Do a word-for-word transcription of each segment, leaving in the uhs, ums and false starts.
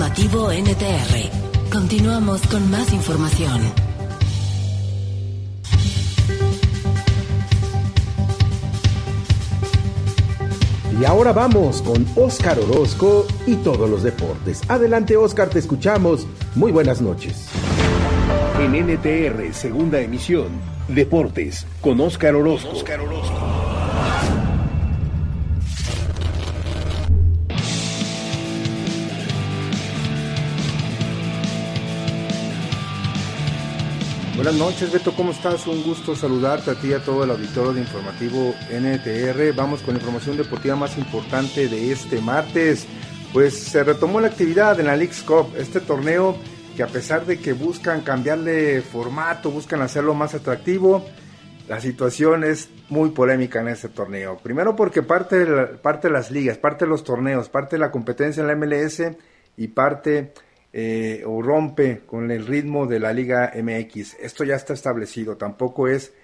Informativo N T R. Continuamos con más información. Y ahora vamos con Óscar Orozco y todos los deportes. Adelante, Óscar, te escuchamos. Muy buenas noches. En N T R, segunda emisión, Deportes, con Óscar Orozco. Con Óscar Orozco. Buenas noches, Beto, ¿cómo estás? Un gusto saludarte a ti y a todo el auditorio de Informativo N T R. Vamos con la información deportiva más importante de este martes. Pues se retomó la actividad en la Leagues Cup, este torneo que a pesar de que buscan cambiarle formato, buscan hacerlo más atractivo, la situación es muy polémica en este torneo. Primero porque parte de, la, parte de las ligas, parte de los torneos, parte de la competencia en la M L S y parte... Eh, o rompe con el ritmo de la Liga M X. Esto ya está establecido, tampoco es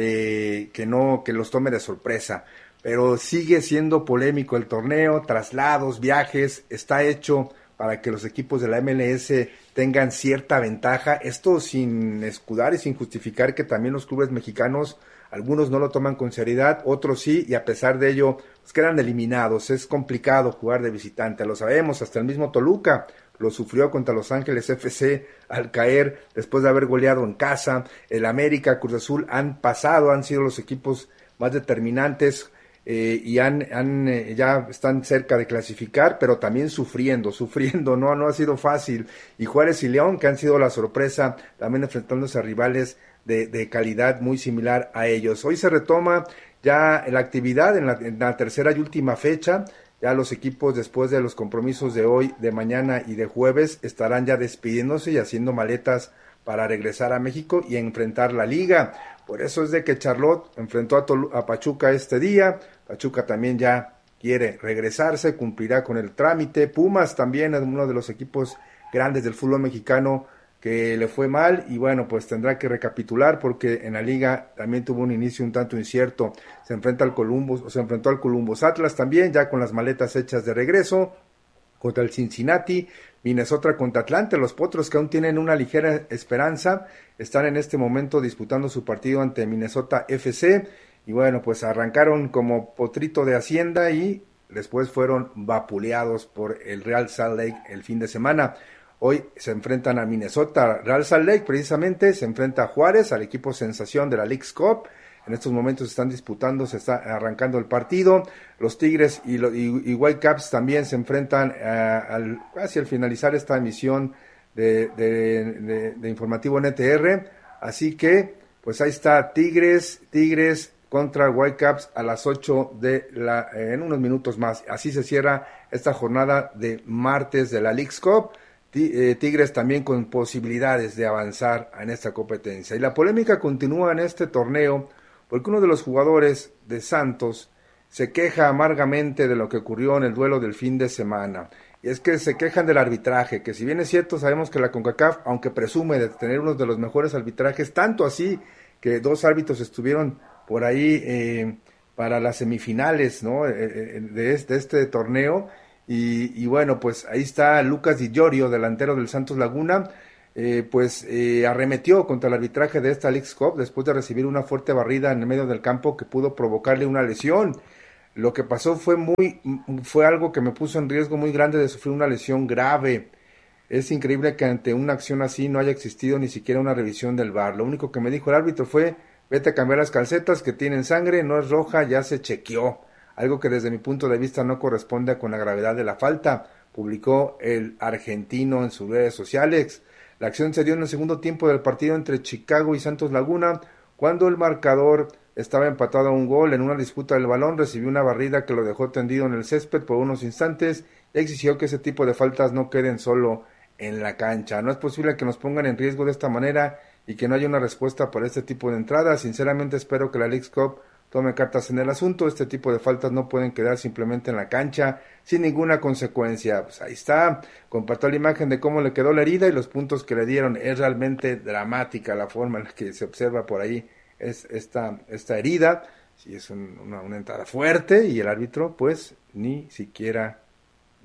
que, que no, que los tome de sorpresa, pero sigue siendo polémico el torneo, traslados, viajes, está hecho para que los equipos de la M L S tengan cierta ventaja, esto sin escudar y sin justificar que también los clubes mexicanos, algunos no lo toman con seriedad, otros sí, y a pesar de ello, pues quedan eliminados. Es complicado jugar de visitante, lo sabemos, hasta el mismo Toluca lo sufrió contra Los Ángeles F C al caer después de haber goleado en casa. El América, Cruz Azul han pasado, han sido los equipos más determinantes eh, y han, han eh, ya están cerca de clasificar, pero también sufriendo, sufriendo, no, no ha sido fácil. Y Juárez y León, que han sido la sorpresa, también enfrentándose a rivales de, de calidad muy similar a ellos. Hoy se retoma ya la actividad en la, en la tercera y última fecha. Ya los equipos, después de los compromisos de hoy, de mañana y de jueves, estarán ya despidiéndose y haciendo maletas para regresar a México y enfrentar la liga. Por eso es de que Charlotte enfrentó a, Tolu- a Pachuca este día. Pachuca también ya quiere regresarse, cumplirá con el trámite. Pumas también es uno de los equipos grandes del fútbol mexicano que le fue mal y bueno, pues tendrá que recapitular porque en la liga también tuvo un inicio un tanto incierto. Se enfrenta al Columbus, o se enfrentó al Columbus. Atlas también, ya con las maletas hechas de regreso, contra el Cincinnati. Minnesota contra Atlanta. Los Potros, que aún tienen una ligera esperanza, están en este momento disputando su partido ante Minnesota F C y bueno, pues arrancaron como potrito de hacienda y después fueron vapuleados por el Real Salt Lake el fin de semana. Hoy se enfrentan a Minnesota. Real Salt Lake precisamente se enfrenta a Juárez, al equipo sensación de la Leagues Cup. En estos momentos están disputando, se está arrancando el partido. Los Tigres y, lo, y, y Whitecaps también se enfrentan uh, al, casi al finalizar esta emisión de, de, de, de Informativo N T R. Así que, pues ahí está, Tigres, Tigres contra Whitecaps a las ocho de la, eh, en unos minutos más. Así se cierra esta jornada de martes de la Leagues Cup. Tigres también con posibilidades de avanzar en esta competencia. Y la polémica continúa en este torneo porque uno de los jugadores de Santos se queja amargamente de lo que ocurrió en el duelo del fin de semana. Y es que se quejan del arbitraje, que si bien es cierto, sabemos que la CONCACAF, aunque presume de tener uno de los mejores arbitrajes, tanto así que dos árbitros estuvieron por ahí eh, para las semifinales, ¿no? eh, de, este, de este torneo. Y, y bueno, pues ahí está Lucas Di Llorio, delantero del Santos Laguna, eh, pues eh, arremetió contra el arbitraje de esta Leagues Cup después de recibir una fuerte barrida en el medio del campo que pudo provocarle una lesión. Lo que pasó fue muy, fue algo que me puso en riesgo muy grande de sufrir una lesión grave. Es increíble que ante una acción así no haya existido ni siquiera una revisión del V A R. Lo único que me dijo el árbitro fue: vete a cambiar las calcetas que tienen sangre, no es roja, ya se chequeó. Algo que desde mi punto de vista no corresponde con la gravedad de la falta, publicó el argentino en sus redes sociales. La acción se dio en el segundo tiempo del partido entre Chicago y Santos Laguna, cuando el marcador estaba empatado a un gol. En una disputa del balón recibió una barrida que lo dejó tendido en el césped por unos instantes y exigió que ese tipo de faltas no queden solo en la cancha. No es posible que nos pongan en riesgo de esta manera y que no haya una respuesta para este tipo de entradas. Sinceramente espero que la Leagues Cup tome cartas en el asunto. Este tipo de faltas no pueden quedar simplemente en la cancha sin ninguna consecuencia. Pues ahí está, compartió la imagen de cómo le quedó la herida y los puntos que le dieron. Es realmente dramática la forma en la que se observa por ahí es esta, esta herida. Sí, es un, una, una entrada fuerte y el árbitro pues ni siquiera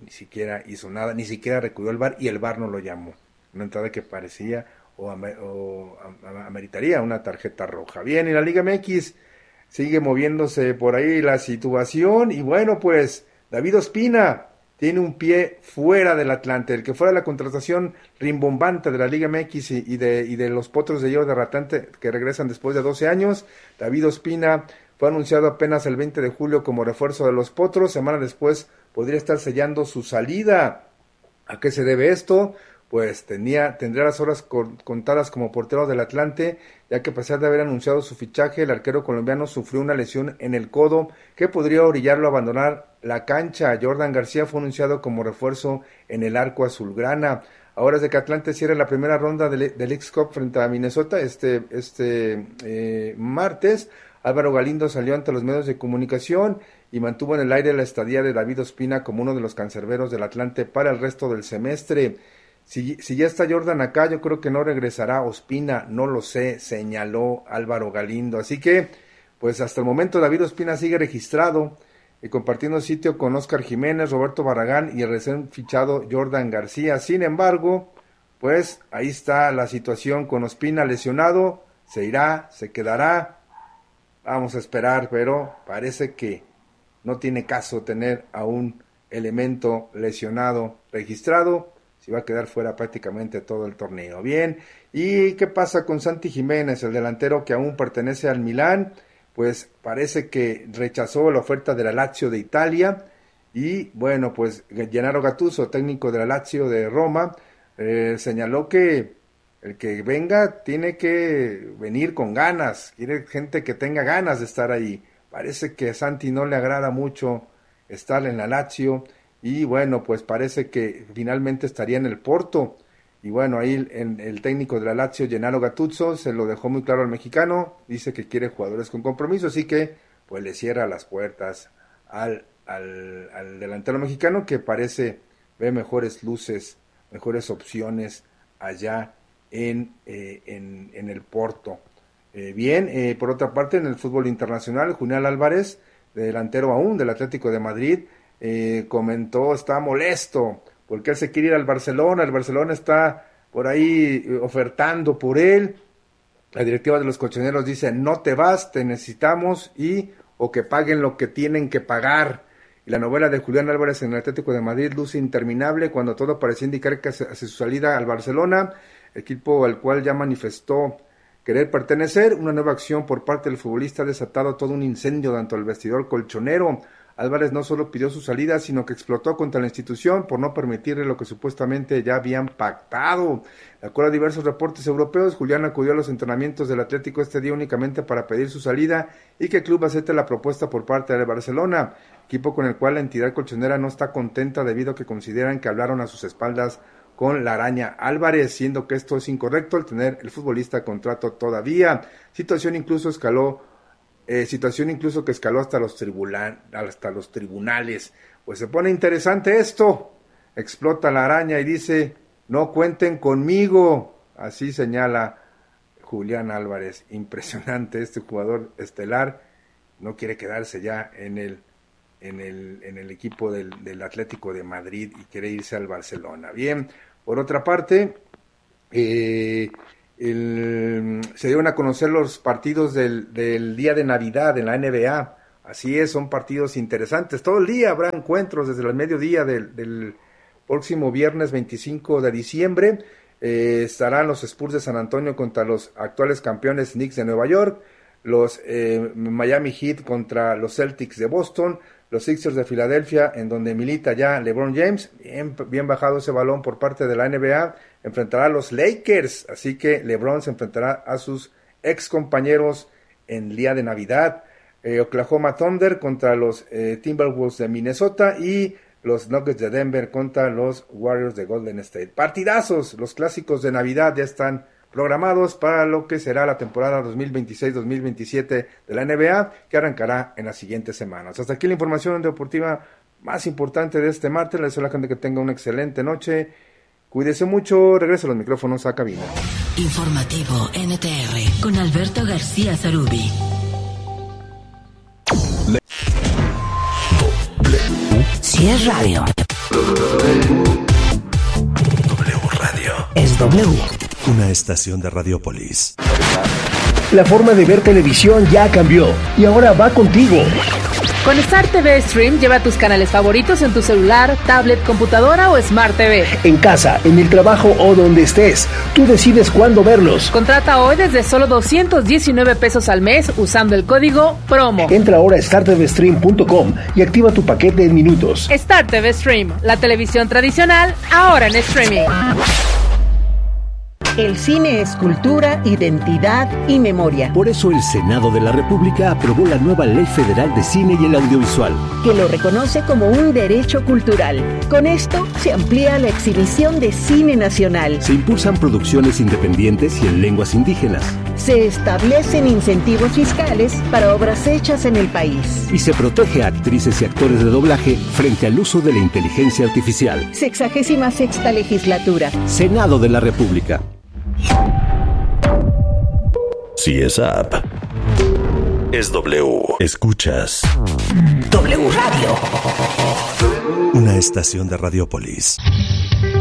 ni siquiera hizo nada, ni siquiera recurrió al V A R y el V A R no lo llamó. Una entrada que parecía o, amer, o ameritaría una tarjeta roja. Bien, y la Liga M X sigue moviéndose por ahí la situación y bueno, pues David Ospina tiene un pie fuera del Atlante, el que fuera la contratación rimbombante de la Liga M X y, y, de, y de los Potros de Hierro de Atlante que regresan después de doce años. David Ospina fue anunciado apenas el veinte de julio como refuerzo de los Potros, semana después podría estar sellando su salida. ¿A qué se debe esto? Pues tenía, tendría las horas contadas como portero del Atlante, ya que a pesar de haber anunciado su fichaje, el arquero colombiano sufrió una lesión en el codo que podría orillarlo a abandonar la cancha. Jordan García fue anunciado como refuerzo en el arco azulgrana. Ahora es de que Atlante cierre la primera ronda del, del X-Cup frente a Minnesota este, este eh, martes. Álvaro Galindo salió ante los medios de comunicación y mantuvo en el aire la estadía de David Ospina como uno de los cancerberos del Atlante para el resto del semestre. Si, si ya está Jordan acá, yo creo que no regresará Ospina, no lo sé, señaló Álvaro Galindo. Así que, pues hasta el momento David Ospina sigue registrado y compartiendo sitio con Óscar Jiménez, Roberto Barragán y el recién fichado Jordan García. Sin embargo, pues ahí está la situación con Ospina lesionado, se irá, se quedará, vamos a esperar, pero parece que no tiene caso tener a un elemento lesionado registrado. Si va a quedar fuera prácticamente todo el torneo. Bien, ¿y qué pasa con Santi Jiménez, el delantero que aún pertenece al Milán? Pues parece que rechazó la oferta de la Lazio de Italia y bueno, pues Gennaro Gattuso, técnico de la Lazio de Roma, eh, señaló que el que venga tiene que venir con ganas, quiere gente que tenga ganas de estar ahí. Parece que a Santi no le agrada mucho estar en la Lazio. Y bueno, pues parece que finalmente estaría en el Porto. Y bueno, ahí el, el técnico de la Lazio, Gennaro Gattuso, se lo dejó muy claro al mexicano. Dice que quiere jugadores con compromiso, así que pues le cierra las puertas al, al, al delantero mexicano que parece ve mejores luces, mejores opciones allá en, eh, en, en el Porto. Eh, bien, eh, por otra parte, en el fútbol internacional, Julián Álvarez, delantero aún del Atlético de Madrid, Eh, comentó, está molesto porque él se quiere ir al Barcelona, el Barcelona está por ahí eh, ofertando por él, la directiva de los colchoneros dice no te vas, te necesitamos y o que paguen lo que tienen que pagar. Y la novela de Julián Álvarez en el Atlético de Madrid luce interminable cuando todo parecía indicar que hacia su salida al Barcelona, equipo al cual ya manifestó querer pertenecer. Una nueva acción por parte del futbolista ha desatado todo un incendio dentro del vestidor colchonero. Álvarez no solo pidió su salida, sino que explotó contra la institución por no permitirle lo que supuestamente ya habían pactado. De acuerdo a diversos reportes europeos, Julián acudió a los entrenamientos del Atlético este día únicamente para pedir su salida y que el club acepte la propuesta por parte del Barcelona, equipo con el cual la entidad colchonera no está contenta debido a que consideran que hablaron a sus espaldas con la araña Álvarez, siendo que esto es incorrecto al tener el futbolista contrato todavía. Situación incluso escaló Eh, situación incluso que escaló hasta los, tribula- hasta los tribunales. Pues se pone interesante esto. Explota la araña y dice, no cuenten conmigo. Así señala Julián Álvarez. Impresionante este jugador estelar. No quiere quedarse ya en el, en el, en el equipo del, del Atlético de Madrid y quiere irse al Barcelona. Bien, por otra parte, eh... El, se dieron a conocer los partidos del, del día de Navidad en la N B A. Así es, son partidos interesantes. Todo el día habrá encuentros desde el mediodía del, del próximo viernes veinticinco de diciembre. Eh, estarán los Spurs de San Antonio contra los actuales campeones Knicks de Nueva York, los eh, Miami Heat contra los Celtics de Boston, los Sixers de Filadelfia, en donde milita ya LeBron James, bien, bien bajado ese balón por parte de la N B A, enfrentará a los Lakers, así que LeBron se enfrentará a sus ex compañeros en el día de Navidad, eh, Oklahoma Thunder contra los eh, Timberwolves de Minnesota y los Nuggets de Denver contra los Warriors de Golden State. Partidazos, los clásicos de Navidad ya están programados para lo que será la temporada dos mil veintiséis dos mil veintisiete de la N B A, que arrancará en las siguientes semanas. Hasta aquí la información deportiva más importante de este martes. Les deseo a la gente que tenga una excelente noche. Cuídese mucho. Regreso a los micrófonos a cabina. Informativo N T R con Alberto García Zarubi. Si es radio, W Radio. Es W. Una estación de Radiopolis. La forma de ver televisión ya cambió y ahora va contigo. Con Star T V Stream lleva tus canales favoritos en tu celular, tablet, computadora o Smart T V. En casa, en el trabajo o donde estés, tú decides cuándo verlos. Contrata hoy desde solo doscientos diecinueve pesos al mes usando el código PROMO. Entra ahora a star t v stream punto com y activa tu paquete en minutos. Star T V Stream, la televisión tradicional, ahora en streaming. El cine es cultura, identidad y memoria. Por eso el Senado de la República aprobó la nueva Ley Federal de Cine y el Audiovisual, que lo reconoce como un derecho cultural. Con esto se amplía la exhibición de cine nacional. Se impulsan producciones independientes y en lenguas indígenas. Se establecen incentivos fiscales para obras hechas en el país. Y se protege a actrices y actores de doblaje frente al uso de la inteligencia artificial. Sexagésima sexta legislatura. Senado de la República. Si es app, es W. Escuchas W Radio. Una estación de Radiopolis.